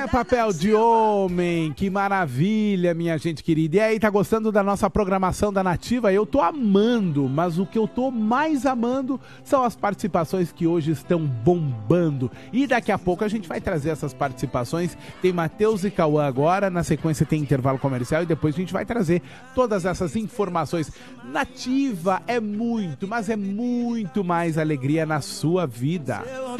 Papel de homem, que maravilha, minha gente querida. E aí, tá gostando da nossa programação da Nativa? Eu tô amando, mas o que eu tô mais amando são as participações que hoje estão bombando. E daqui a pouco a gente vai trazer essas participações. Tem Matheus e Cauã agora, na sequência tem intervalo comercial e depois a gente vai trazer todas essas informações. Nativa é muito, mas é muito mais alegria na sua vida.